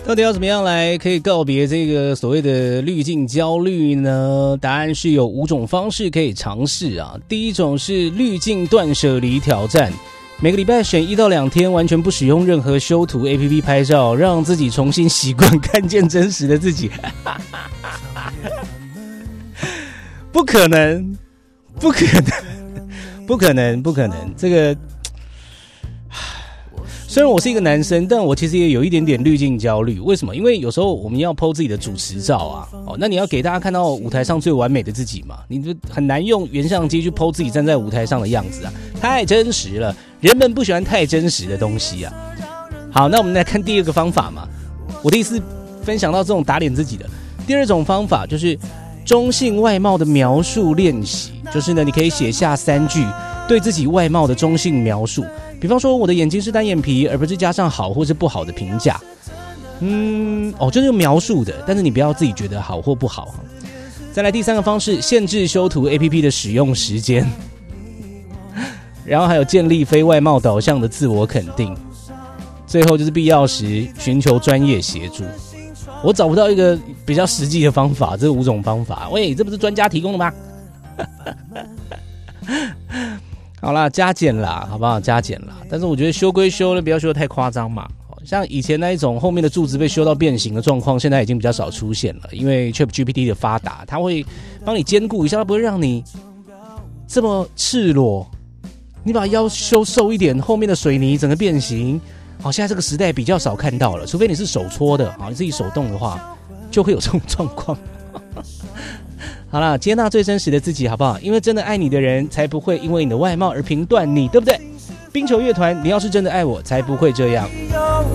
到底要怎么样来可以告别这个所谓的滤镜焦虑呢？答案是有5种方式可以尝试啊。第一种是滤镜断舍离挑战，每个礼拜选1到2天完全不使用任何修图 APP 拍照，让自己重新习惯看见真实的自己。不可能，不可能，不可能，不可能，这个虽然我是一个男生，但我其实也有一点点滤镜焦虑。为什么？因为有时候我们要 po 自己的主持照啊，那你要给大家看到舞台上最完美的自己嘛，你就很难用原相机去 po 自己站在舞台上的样子啊，太真实了，人们不喜欢太真实的东西啊。好，那我们来看第二个方法嘛，我第一次分享到这种打脸自己的。第二种方法就是中性外貌的描述练习，就是呢，你可以写下3句对自己外貌的中性描述。比方说我的眼睛是单眼皮，而不是加上好或是不好的评价。就是描述的，但是你不要自己觉得好或不好。再来第3个方式，限制修图 APP 的使用时间，然后还有建立非外貌导向的自我肯定。最后就是必要时寻求专业协助。我找不到一个比较实际的方法，这5种方法，喂，这不是专家提供的吗？好啦，加减啦，好不好？加减啦。但是我觉得修归修了，不要修得太夸张嘛。像以前那一种后面的柱子被修到变形的状况，现在已经比较少出现了，因为 ChatGPT 的发达，它会帮你兼顾一下，它不会让你这么赤裸。你把腰修瘦一点，后面的水泥整个变形。好，现在这个时代比较少看到了，除非你是手搓的，好，你自己手动的话，就会有这种状况。好啦，接纳最真实的自己，好不好？因为真的爱你的人，才不会因为你的外貌而评断你，对不对？冰球乐团，你要是真的爱我，才不会这样。